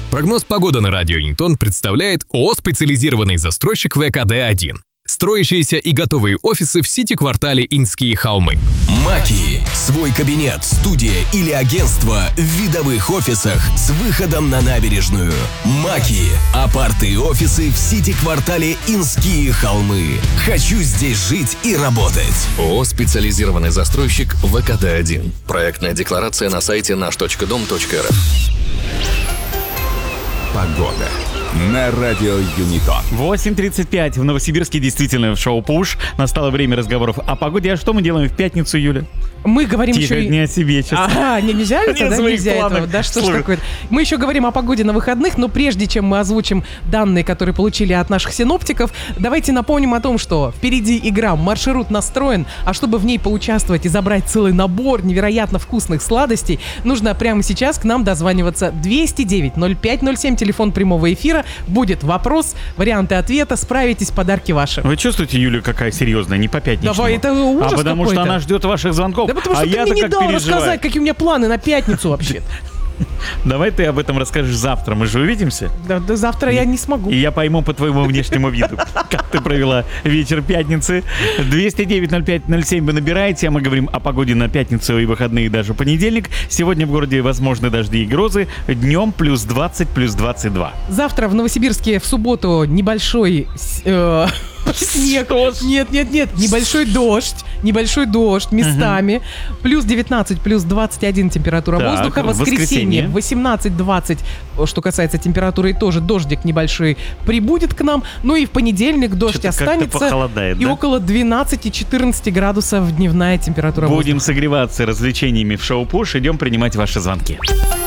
Прогноз погоды на радио Ньютон представляет ООО «Специализированный застройщик ВКД-1». Строящиеся и готовые офисы в Сити-квартале Инские холмы. Маки. Свой кабинет, студия или агентство в видовых офисах с выходом на набережную. Маки. Апарты и офисы в Сити-квартале Инские холмы. Хочу здесь жить и работать. ООО «Специализированный застройщик ВКД-1». Проектная декларация на сайте наш.дом.рф. Погода на радио Юнитон. 8:35 в Новосибирске, действительно, в шоу «Пуш». Настало время разговоров о погоде. А что мы делаем в пятницу, Юля? Мы говорим Тихо, еще... не о себе сейчас. Ага, нельзя это, да? Нельзя этого. Да что ж такое? Мы еще говорим о погоде на выходных, но прежде чем мы озвучим данные, которые получили от наших синоптиков, давайте напомним о том, что впереди игра «Маршрут настроен», а чтобы в ней поучаствовать и забрать целый набор невероятно вкусных сладостей, нужно прямо сейчас к нам дозваниваться. 209-05-07, телефон прямого эфира. Будет вопрос, варианты ответа, справитесь, подарки ваши. Вы чувствуете, Юля, какая серьезная, не по пятничному? Давай, это ужас потому какой-то. что она ждет ваших звонков. Да потому что ты я-то мне не как дал переживаю. рассказать, какие у меня планы на пятницу вообще. Давай ты об этом расскажешь завтра, мы же увидимся. Да завтра я не смогу. И я пойму по твоему внешнему виду, как ты провела вечер пятницы. 209-05-07 вы набираете, а мы говорим о погоде на пятницу и выходные, даже понедельник. Сегодня в городе возможны дожди и грозы. Днем плюс 20, плюс 22. Завтра в Новосибирске в субботу небольшой снег. Нет. Небольшой дождь местами. Плюс 19, плюс 21 температура Так, воздуха. Воскресенье 18-20, что касается температуры, и тоже дождик небольшой прибудет к нам. Ну и в понедельник дождь Что-то как-то останется. похолодает, И да? около 12-14 градусов дневная температура Будем воздуха. согреваться развлечениями в шоу «Пуш». Идем принимать ваши звонки.